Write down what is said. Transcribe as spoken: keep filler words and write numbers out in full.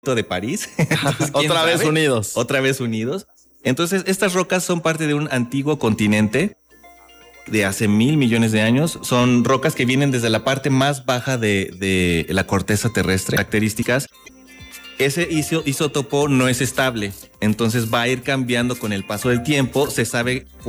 de París. Entonces, otra vez sabe? unidos. Otra vez unidos. Entonces, estas rocas son parte de un antiguo continente de hace mil millones de años. Son rocas que vienen desde la parte más baja de, de la corteza terrestre. Características. Ese iso, isótopo no es estable, entonces va a ir cambiando con el paso del tiempo. Se sabe